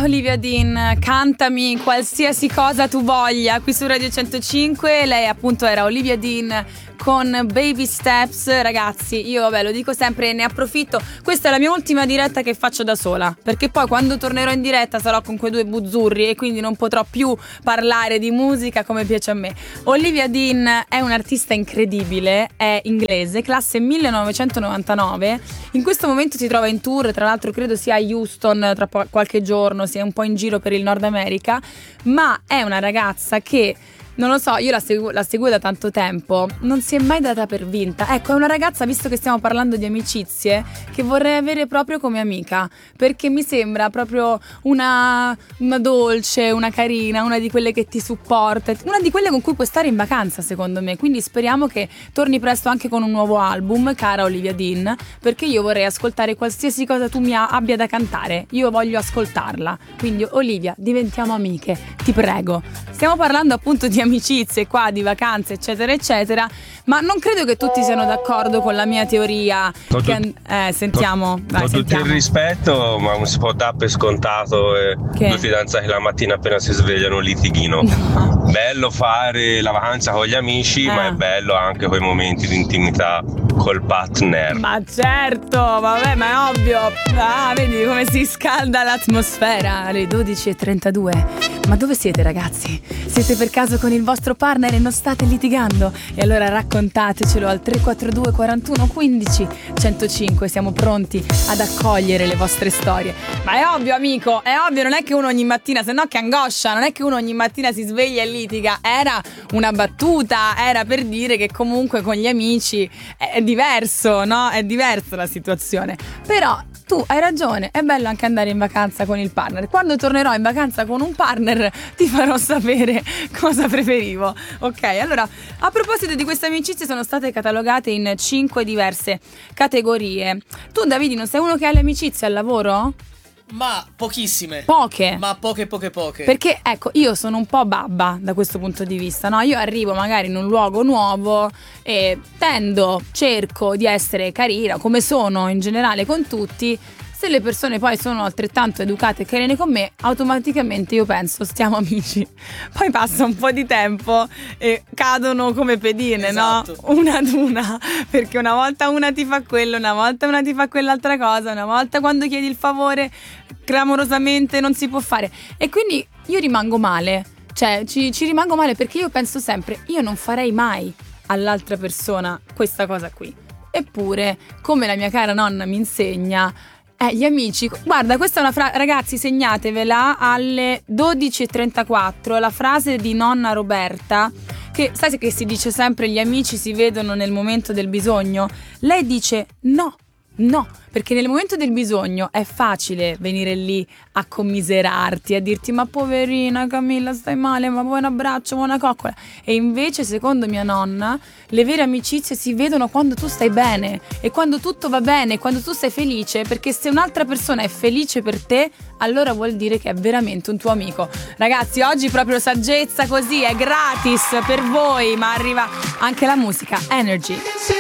Olivia Dean, cantami qualsiasi cosa tu voglia qui su Radio 105. Lei appunto era Olivia Dean con Baby Steps. Ragazzi, io vabbè lo dico sempre e ne approfitto, questa è la mia ultima diretta che faccio da sola, perché poi quando tornerò in diretta sarò con quei due buzzurri e quindi non potrò più parlare di musica come piace a me. Olivia Dean è un'artista incredibile, è inglese, classe 1999, in questo momento si trova in tour, tra l'altro credo sia a Houston tra qualche giorno, sia un po' in giro per il Nord America, ma è una ragazza che non lo so, io la seguo da tanto tempo, non si è mai data per vinta. Ecco, è una ragazza, visto che stiamo parlando di amicizie, che vorrei avere proprio come amica, perché mi sembra proprio una dolce, una carina, una di quelle che ti supporta, una di quelle con cui puoi stare in vacanza, secondo me. Quindi speriamo che torni presto anche con un nuovo album, cara Olivia Dean, perché io vorrei ascoltare qualsiasi cosa tu mi abbia da cantare, io voglio ascoltarla. Quindi Olivia, diventiamo amiche, ti prego. Stiamo parlando appunto di amicizie qua, di vacanze eccetera eccetera, ma non credo che tutti siano d'accordo con la mia teoria sentiamo. Con tutto il rispetto, ma non si può dare per scontato che due fidanzati la mattina appena si svegliano litighino. No. Bello fare la vacanza con gli amici, ma è bello anche quei momenti di intimità col partner. Ma certo, vabbè, ma è ovvio. Vedi come si scalda l'atmosfera alle 12:32. Ma dove siete, ragazzi? Siete per caso con il vostro partner e non state litigando? E allora raccontatecelo al 342 41 15 105. Siamo pronti ad accogliere le vostre storie. Ma è ovvio, amico, è ovvio, non è che uno ogni mattina, se no che angoscia, non è che uno ogni mattina si sveglia e litiga. Era una battuta, era per dire che comunque con gli amici è diverso, no? È diversa la situazione. Però tu hai ragione, è bello anche andare in vacanza con il partner. Quando tornerò in vacanza con un partner ti farò sapere cosa preferivo. Ok, allora a proposito di queste amicizie, sono state catalogate in 5 diverse categorie. Tu, Davide, sei uno che ha le amicizie al lavoro? Ma pochissime. Poche? Ma poche. Perché ecco, io sono un po' babba da questo punto di vista, no? Io arrivo magari in un luogo nuovo e cerco di essere carina, come sono in generale con tutti. Se le persone poi sono altrettanto educate e carine con me, automaticamente io penso stiamo amici. Poi passa un po' di tempo e cadono come pedine, esatto. No? Una ad una, perché una volta una ti fa quello, una volta una ti fa quell'altra cosa, una volta quando chiedi il favore clamorosamente non si può fare. E quindi io rimango male, cioè ci rimango male, perché io penso sempre, io non farei mai all'altra persona questa cosa qui. Eppure, come la mia cara nonna mi insegna, gli amici, guarda, questa è una frase, ragazzi, segnatevela alle 12:34, la frase di nonna Roberta, che sai che si dice sempre gli amici si vedono nel momento del bisogno. Lei dice no, perché nel momento del bisogno è facile venire lì a commiserarti, a dirti ma poverina Camilla stai male, ma vuoi un abbraccio, vuoi una coccola. E invece, secondo mia nonna, le vere amicizie si vedono quando tu stai bene e quando tutto va bene, quando tu sei felice, perché se un'altra persona è felice per te, allora vuol dire che è veramente un tuo amico. Ragazzi, oggi proprio saggezza così, è gratis per voi, ma arriva anche la musica Energy.